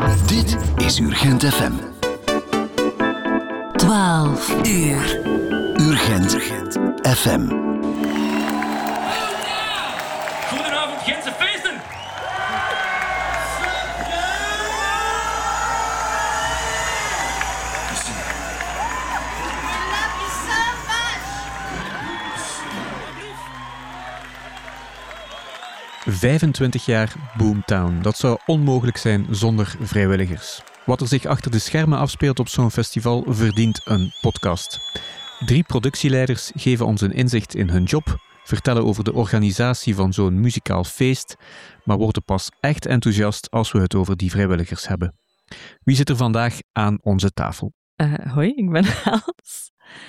Dit is Urgent FM. 12 uur. Urgent FM. Goedenavond, Gentse feesten! I love you so much. 25 jaar Boomtown. Dat zou onmogelijk zijn zonder vrijwilligers. Wat er zich achter de schermen afspeelt op zo'n festival verdient een podcast. 3 productieleiders geven ons een inzicht in hun job, vertellen over de organisatie van zo'n muzikaal feest, maar worden pas echt enthousiast als we het over die vrijwilligers hebben. Wie zit er vandaag aan onze tafel? Hoi, ik ben Els.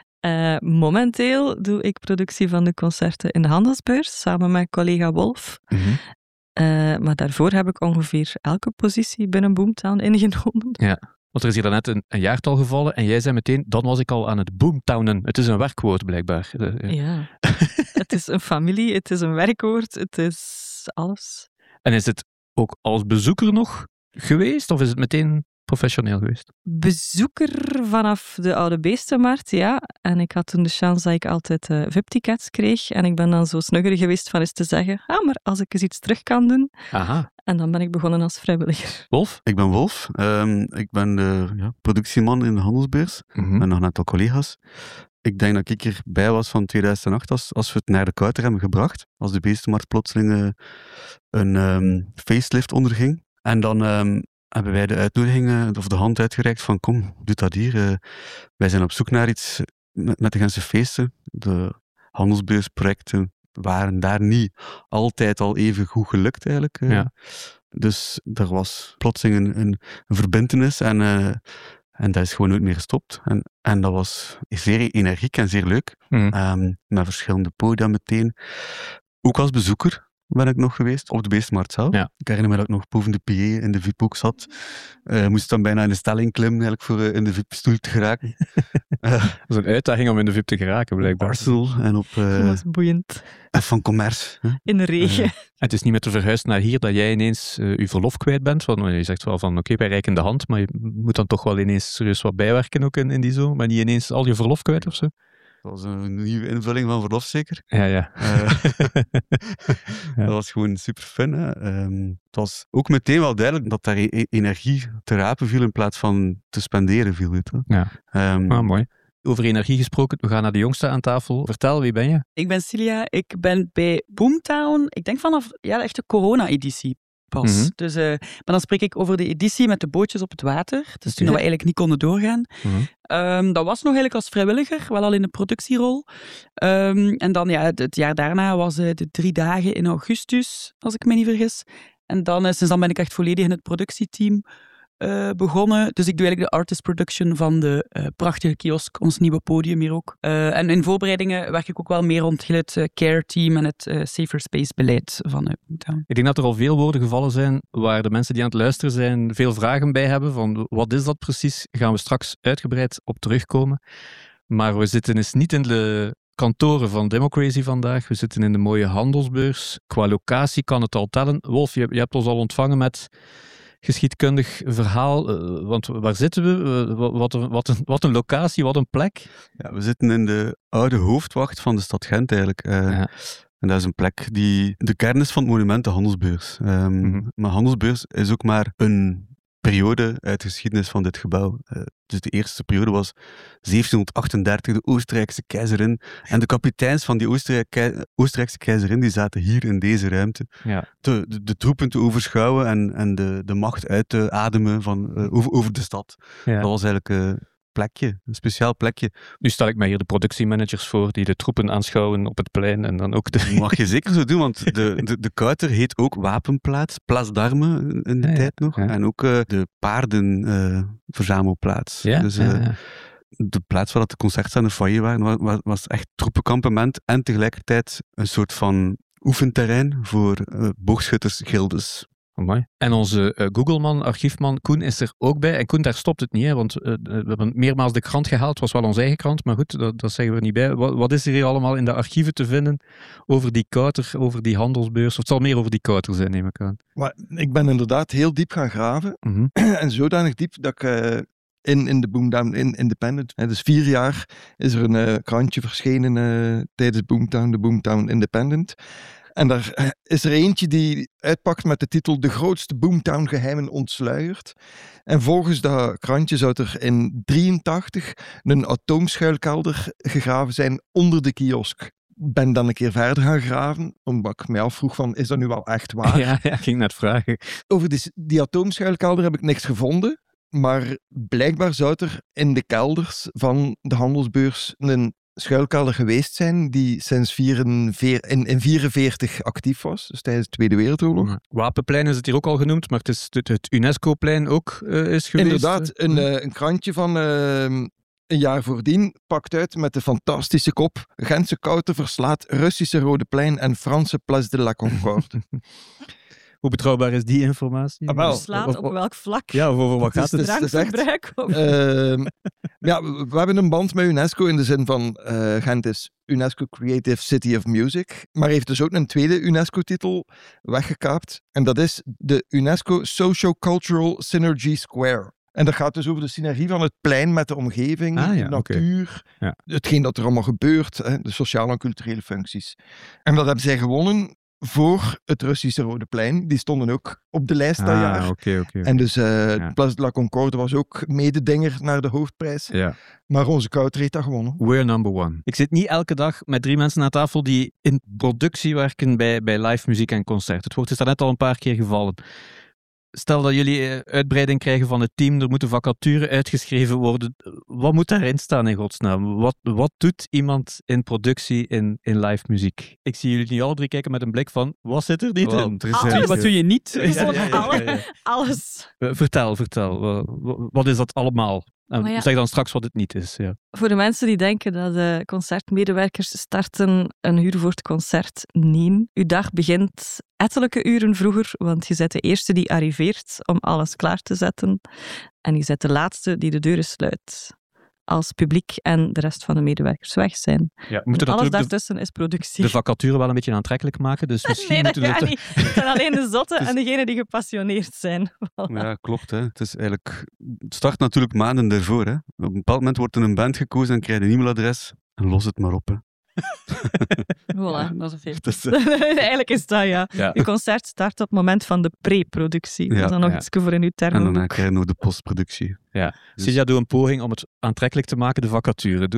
Momenteel doe ik productie van de concerten in de Handelsbeurs, samen met collega Wolf. Maar daarvoor heb ik ongeveer elke positie binnen Boomtown ingenomen. Ja, want er is hier daarnet een jaartal gevallen en jij zei meteen, dan was ik al aan het boomtownen. Het is een werkwoord blijkbaar. Ja, het is een familie, het is een werkwoord, het is alles. En is het ook als bezoeker nog geweest of is het meteen professioneel geweest? Bezoeker vanaf de Oude Beestenmarkt, ja. En ik had toen de chance dat ik altijd VIP-tickets kreeg. En ik ben dan zo snuggerig geweest van eens te zeggen, maar als ik eens iets terug kan doen. Aha. En dan ben ik begonnen als vrijwilliger. Wolf? Ik ben Wolf. Ik ben de productieman in de Handelsbeurs. Mhm. En nog een aantal collega's. Ik denk dat ik erbij was van 2008 als we het naar de Kouter hebben gebracht. Als de Beestenmarkt plotseling een facelift onderging. En dan hebben wij de uitnodiging of de hand uitgereikt van kom, doe dat hier. Wij zijn op zoek naar iets met de Gentse feesten. De Handelsbeursprojecten waren daar niet altijd al even goed gelukt eigenlijk. Ja. Dus er was plotseling een verbintenis en dat is gewoon nooit meer gestopt. En dat was zeer energiek en zeer leuk. Met verschillende podia meteen. Ook als bezoeker ben ik nog geweest, op de Beestenmarkt zelf. Ja. Ik herinner me dat ik nog boven de PA in de VIP ook zat. Moest dan bijna in de stelling klimmen eigenlijk voor in de VIP-stoel te geraken. Dat is een uitdaging om in de VIP te geraken, blijkbaar. Arsenal en op Dat was boeiend. van Commerce. Hè. In de regen. Het is niet met te verhuizen naar hier dat jij ineens je verlof kwijt bent. Want je zegt wel van oké, wij reiken de hand, maar je moet dan toch wel ineens serieus wat bijwerken ook in die zo. Maar niet ineens al je verlof kwijt of zo. Dat was een nieuwe invulling van verlof zeker. Ja. Dat was gewoon super fun. Hè. Het was ook meteen wel duidelijk dat daar energie te rapen viel in plaats van te spenderen viel. Weet je. Ja. Mooi. Over energie gesproken, we gaan naar de jongste aan tafel. Vertel, wie ben je? Ik ben Cilia, ik ben bij Boomtown, ik denk vanaf de echte corona-editie pas. Mhm. Dus, maar dan spreek ik over de editie met de bootjes op het water. Dus toen we eigenlijk niet konden doorgaan. Dat was nog eigenlijk als vrijwilliger, wel al in de productierol. En dan het jaar daarna was de 3 dagen in augustus, als ik me niet vergis. En dan, sinds dan ben ik echt volledig in het productieteam begonnen. Dus ik doe eigenlijk de artist production van de prachtige kiosk, ons nieuwe podium hier ook. En in voorbereidingen werk ik ook wel meer rond heel het care team en het safer space beleid van Boomtown. Ik denk dat er al veel woorden gevallen zijn waar de mensen die aan het luisteren zijn veel vragen bij hebben van wat is dat precies? Gaan we straks uitgebreid op terugkomen. Maar we zitten dus niet in de kantoren van Democracy vandaag. We zitten in de mooie Handelsbeurs. Qua locatie kan het al tellen. Wolf, je hebt ons al ontvangen met geschiedkundig verhaal, want waar zitten we? Wat een locatie, wat een plek. Ja, we zitten in de oude hoofdwacht van de stad Gent eigenlijk. En dat is een plek die de kern is van het monument, de Handelsbeurs. Maar Handelsbeurs is ook maar een periode uit de geschiedenis van dit gebouw. Dus de eerste periode was 1738, de Oostenrijkse keizerin. En de kapiteins van die Oostenrijkse keizerin die zaten hier in deze ruimte. Ja. De troepen te overschouwen en de macht uit te ademen over de stad. Ja. Dat was eigenlijk een speciaal plekje. Nu stel ik mij hier de productiemanagers voor die de troepen aanschouwen op het plein en dan ook Dat mag je zeker zo doen, want de Kouter heet ook Wapenplaats, Place d'Armes in de tijd nog. Ja. En ook de paardenverzamelplaats. Ja? Dus de plaats waar de concertzaal foyer waren, was echt troepenkampement en tegelijkertijd een soort van oefenterrein voor boogschutters, gildes. Amai. En onze Google-man, archiefman Koen is er ook bij. En Koen, daar stopt het niet, hè, want we hebben meermaals de krant gehaald. Het was wel onze eigen krant, maar goed, dat zeggen we er niet bij. Wat is er hier allemaal in de archieven te vinden over die kouter, over die handelsbeurs? Of het zal meer over die kouter zijn, neem ik aan. Maar ik ben inderdaad heel diep gaan graven. Mhm. En zodanig diep dat ik in de Boomtown Independent, dus 4 jaar is er een krantje verschenen tijdens Boomtown, de Boomtown Independent. En daar is er eentje die uitpakt met de titel De grootste Boomtown-geheimen ontsluierd. En volgens dat krantje zou er in 1983 een atoomschuilkelder gegraven zijn onder de kiosk. Ik ben dan een keer verder gaan graven, omdat ik mij afvroeg van, is dat nu wel echt waar? Ja, ik ging net vragen. Over die atoomschuilkelder heb ik niks gevonden. Maar blijkbaar zou er in de kelders van de handelsbeurs een schuilkelder geweest zijn die sinds 1944 actief was, dus tijdens de Tweede Wereldoorlog. Wapenplein is het hier ook al genoemd, maar het is het UNESCO-plein ook is geweest. Inderdaad, een krantje van een jaar voordien pakt uit met de fantastische kop Gentse kouter verslaat Russische Rode Plein en Franse Place de la Concorde. Hoe betrouwbaar is die informatie? Slaat op welk vlak? Ja, of over wat gaat het? Drankverbruik? Ja, we hebben een band met UNESCO in de zin van Gent is UNESCO Creative City of Music, maar heeft dus ook een tweede UNESCO-titel weggekaapt. En dat is de UNESCO Socio-Cultural Synergy Square. En dat gaat dus over de synergie van het plein met de omgeving, de natuur, hetgeen dat er allemaal gebeurt, de sociale en culturele functies. En dat hebben zij gewonnen voor het Russische Rode Plein. Die stonden ook op de lijst dat jaar. Okay. En dus Place de la Concorde was ook mededinger naar de hoofdprijs. Ja. Maar onze kouter heeft dat gewonnen. We're number one. Ik zit niet elke dag met 3 mensen aan tafel die in productie werken bij live muziek en concert. Het woord is daar net al een paar keer gevallen. Stel dat jullie uitbreiding krijgen van het team, er moeten vacatures uitgeschreven worden. Wat moet daarin staan in godsnaam? Wat doet iemand in productie in live muziek? Ik zie jullie nu alle 3 kijken met een blik van, wat zit er niet in? Wat doe je niet? Alles. Vertel. Wat is dat allemaal? Zeg dan straks wat het niet is. Ja. Voor de mensen die denken dat de concertmedewerkers starten een uur voor het concert, nee. Uw dag begint ettelijke uren vroeger, want je bent de eerste die arriveert om alles klaar te zetten. En je bent de laatste die de deuren sluit. Als publiek en de rest van de medewerkers weg zijn. Ja, alles daartussen is productie. De vacature wel een beetje aantrekkelijk maken. Dus misschien nee, dat moeten gaat niet. Het zijn alleen de zotten en degenen die gepassioneerd zijn. Voilà. Ja, klopt. Hè. Het is eigenlijk... Het start natuurlijk maanden ervoor. Hè. Op een bepaald moment wordt er een band gekozen en krijg je een e-mailadres en los het maar op. Hè. Voilà, dat is een feest. Dus, Eigenlijk is dat, ja. Je concert start op het moment van de pre-productie. Dat is dan nog iets voor in uw termen. En dan krijg je nog de postproductie. Ja. Silja, doe een poging om het aantrekkelijk te maken, de vacature.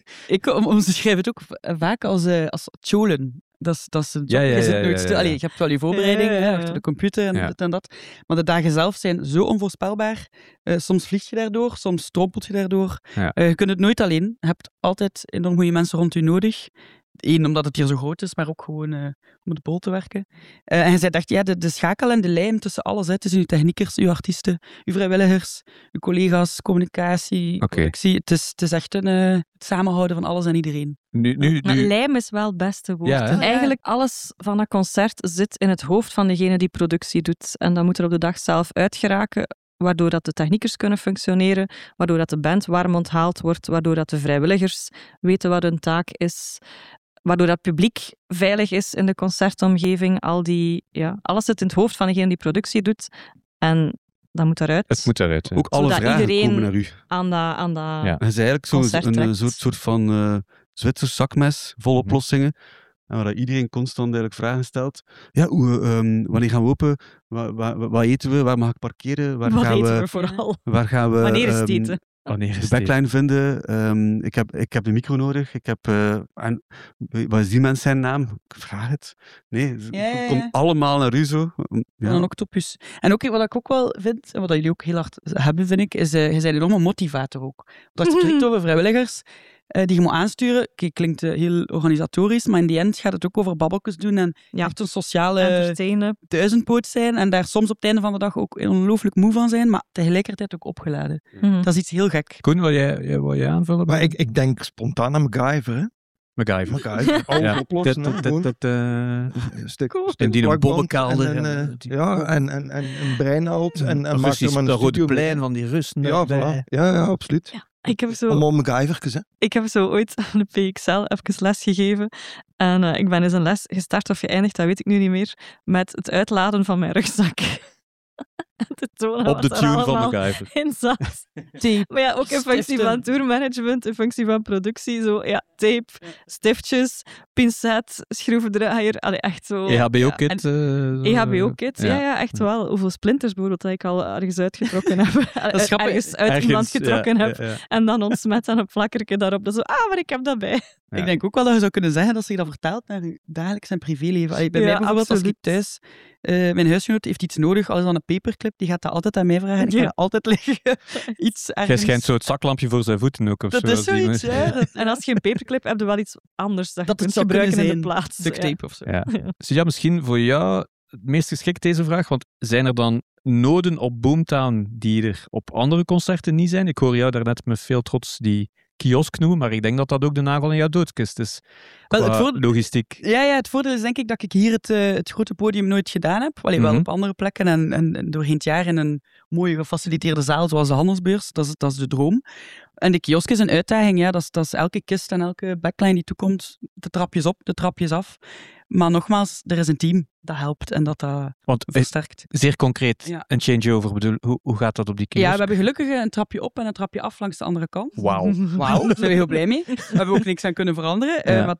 Ik schrijf het ook vaak als tjolen. Dat is een job. Je zit nooit stil. Allee, je hebt wel je voorbereiding achter de computer en dit en dat. Maar de dagen zelf zijn zo onvoorspelbaar. Soms vlieg je daardoor, soms strompelt je daardoor. Ja. Je kunt het nooit alleen. Je hebt altijd enorm goede mensen rond je nodig. Eén, omdat het hier zo groot is, maar ook gewoon om het bol te werken. En je dacht, ja, de schakel en de lijm tussen alles, tussen uw techniekers, uw artiesten, uw vrijwilligers, uw collega's, communicatie, productie. Het is echt het samenhouden van alles en iedereen. Maar lijm is wel het beste woord. Ja, eigenlijk alles van een concert zit in het hoofd van degene die productie doet. En dat moet er op de dag zelf uitgeraken, waardoor dat de techniekers kunnen functioneren, waardoor dat de band warm onthaald wordt, waardoor dat de vrijwilligers weten wat hun taak is, waardoor dat publiek veilig is in de concertomgeving. Alles zit in het hoofd van degene die productie doet. En dat moet eruit. Het moet eruit. Ja. Ook alle vragen komen naar u. Aan dat Het is eigenlijk een soort van Zwitsers zakmes, vol oplossingen. En waar iedereen constant eigenlijk vragen stelt. Ja, wanneer gaan we open? Wat eten we? Waar mag ik parkeren? Wat eten we vooral? Waar gaan we... Wanneer is het eten? De backline vinden. Ik heb de micro nodig. Wat is die mens zijn naam? Ik vraag het. Nee, het komt allemaal naar u zo. Ja. Een octopus. En ook wat ik ook wel vind, en wat jullie ook heel hard hebben, vind ik, is je bent een enorme motivator ook. Want als je spreekt over vrijwilligers die je moet aansturen, klinkt heel organisatorisch, maar in die end gaat het ook over babbeltjes doen en echt een sociale duizendpoot zijn en daar soms op het einde van de dag ook ongelooflijk moe van zijn, maar tegelijkertijd ook opgeladen. Dat is iets heel gek. Koen, wil jij aanvullen? Maar ik denk spontaan aan MacGyver, hè? MacGyver. MacGyver. Alles Ja. oplossen. hè, gewoon. Een Stuk En die een plakband bommenkelder. en een breinaald. En Of maakt er maar een dat rode studio mee. plein van die Russen. Ja, erbij. voilà. Ja, absoluut. Ik heb zo... Allemaal MacGyvertjes, hè. Ik heb zo ooit aan de PXL even les gegeven. En ik ben eens een les gestart of geëindigd, dat weet ik nu niet meer, met het uitladen van mijn rugzak. De toon Op de was er tune van allemaal MacGyver. in zat. Maar ja, ook in functie Stiften. van tourmanagement, in functie van productie. Zo, ja, tape, stiftjes, pincet, schroevendraaier. Allee, echt zo. EHBO-kit. EHBO-kit, ja, echt wel. Hoeveel splinters bijvoorbeeld dat ik al ergens uitgetrokken heb. is grappig. Ergens uit iemand getrokken heb. En dan ontsmet aan een plakkertje daarop. Dat zo, maar ik heb dat bij. Ja. Ik denk ook wel dat je zou kunnen zeggen dat zich dat vertaalt naar je dagelijks en privéleven. Allee, bij mij bijvoorbeeld, als ik thuis... mijn huisgenoot heeft iets nodig, alles aan een paperclip, die gaat dat altijd aan mij vragen. Ik ga dat altijd liggen. Iets Jij ergens... schijnt zo het zaklampje voor zijn voeten ook. Of Dat zo, is zoiets, ja. En als je een paperclip hebt, heb je wel iets anders dat je Dat kunt het zou gebruiken kunnen in de zijn. plaats. Duct tape of zo. Ja. Sylvia, misschien voor jou het meest geschikt deze vraag, want zijn er dan noden op Boomtown die er op andere concerten niet zijn? Ik hoor jou daarnet met veel trots die kiosk noemen, maar ik denk dat dat ook de nagel in jouw doodkist is. Wel, het Qua voordeel- logistiek. Ja, het voordeel is denk ik dat ik hier het grote podium nooit gedaan heb. Allee, wel Mhm. op andere plekken en doorheen het jaar in een mooie gefaciliteerde zaal zoals de Handelsbeurs. Dat is de droom. En de kiosk is een uitdaging. Ja. Dat is elke kist en elke backline die toekomt. De trapjes op, de trapjes af. Maar nogmaals, er is een team dat helpt en dat Want versterkt. zeer concreet, Ja. een changeover, bedoel, hoe gaat dat op die kiosk? Ja, we hebben gelukkig een trapje op en een trapje af langs de andere kant. Wauw. Wauw, daar zijn we heel blij mee. We hebben ook niks aan kunnen veranderen. Ja.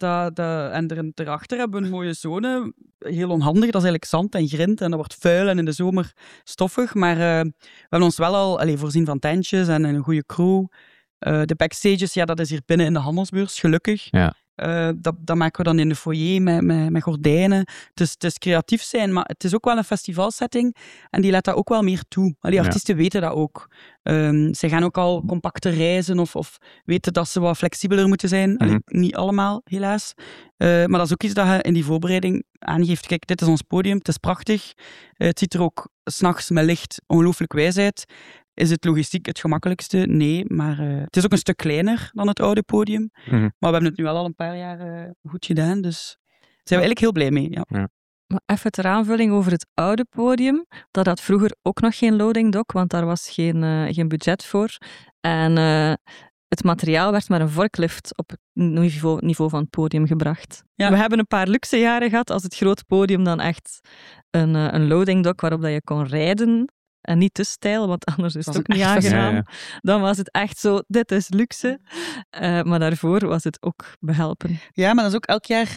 En daarachter hebben we een mooie zone. Heel onhandig, dat is eigenlijk zand en grind. En dat wordt vuil en in de zomer stoffig. Maar we hebben ons wel al voorzien van tentjes en een goede crew. De backstages, ja, dat is hier binnen in de Handelsbeurs, gelukkig. Ja. Dat maken we dan in de foyer met gordijnen. Het is creatief zijn, maar het is ook wel een festivalsetting. En die laat dat ook wel meer toe. Die artiesten weten dat ook. Ze gaan ook al compacter reizen of weten dat ze wat flexibeler moeten zijn. Niet allemaal, helaas. Maar dat is ook iets dat je in die voorbereiding aangeeft. Kijk, dit is ons podium, het is prachtig. Het ziet er ook 's nachts met licht ongelooflijk wijs uit. Is het logistiek het gemakkelijkste? Nee, maar het is ook een stuk kleiner dan het oude podium. Mhm. Maar we hebben het nu wel al een paar jaar goed gedaan, dus daar zijn we eigenlijk heel blij mee. Ja. Maar even ter aanvulling over het oude podium. Dat had vroeger ook nog geen loading dock, want daar was geen budget voor. En het materiaal werd met een forklift op het niveau van het podium gebracht. Ja. We hebben een paar luxe jaren gehad als het grote podium dan echt een loading dock waarop dat je kon rijden. En niet te stijl, want anders is het ook niet aangenaam. Ja. Dan was het echt zo, dit is luxe. Maar daarvoor was het ook behelpen. Ja, maar dat is ook elk jaar...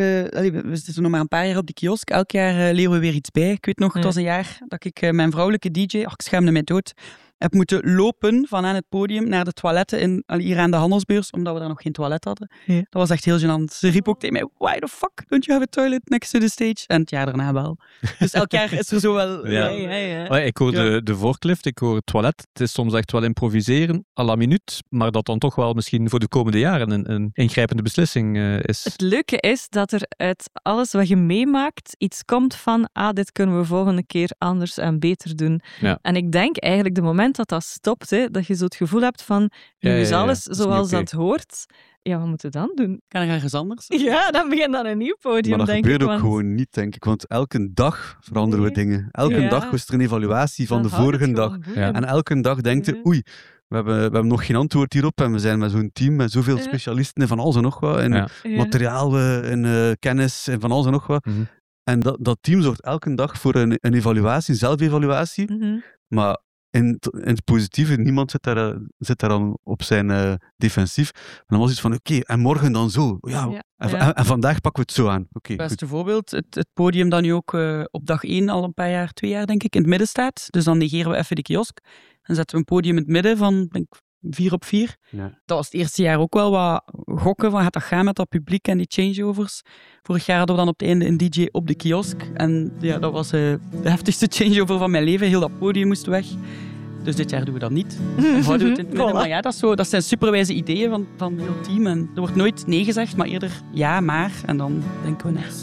we zitten nog maar een paar jaar op die kiosk. Elk jaar leren we weer iets bij. Ik weet nog, het was een jaar dat ik mijn vrouwelijke DJ... ik schaamde mij dood. Heb moeten lopen van aan het podium naar de toiletten hier aan de Handelsbeurs, omdat we daar nog geen toilet hadden. Ja. Dat was echt heel gênant. Ze riep ook tegen mij, why the fuck don't you have a toilet next to the stage? En het jaar daarna wel. Dus elk jaar is er zo wel... Ja. Oh, ik hoor de voorklift, ik hoor het toilet. Het is soms echt wel improviseren, à la minuut, maar dat dan toch wel misschien voor de komende jaren een ingrijpende beslissing is. Het leuke is dat er uit alles wat je meemaakt iets komt van, dit kunnen we volgende keer anders en beter doen. Ja. En ik denk eigenlijk de moment dat stopt, dat je zo het gevoel hebt van, nu is alles dat is zoals niet oké. dat hoort. Ja, wat moeten we dan doen? Kan er ergens anders? Ja, dan begint dan een nieuw podium, Maar dat denk gebeurt ik. ook want- gewoon niet, denk ik. Want elke dag veranderen we dingen. Elke Ja. dag was er een evaluatie van Dan de houdt het vorige gewoon dag. boeiend. En elke dag denkt je, Ja. oei, we hebben nog geen antwoord hierop. En we zijn met zo'n team, met zoveel Ja. specialisten en van alles en nog wat. En Ja. Ja. materiaal en kennis en van alles en nog wat. Mhm. En dat team zorgt elke dag voor een evaluatie, een zelfevaluatie. Mhm. Maar in het positieve, niemand zit daar dan op zijn defensief. En dan was iets van, oké, en morgen dan zo. Ja, Ja. En vandaag pakken we het zo aan. Oké, Het goed. beste voorbeeld, het podium dat nu ook op dag 1 al een paar jaar, 2 jaar denk ik, in het midden staat. Dus dan negeren we even de kiosk. Dan zetten we een podium in het midden van, denk ik, 4-op-4. Ja. Dat was het eerste jaar ook wel wat gokken van gaat dat gaan met dat publiek en die changeovers. Vorig jaar hadden we dan op het einde een DJ op de kiosk. En ja, dat was de heftigste changeover van mijn leven. Heel dat podium moest weg. Dus dit jaar doen we dat niet. Dan houden we het in het midden. Voilà. Maar ja, dat zijn superwijze ideeën van heel het team. En er wordt nooit nee gezegd, maar eerder ja, maar. En dan denken we net.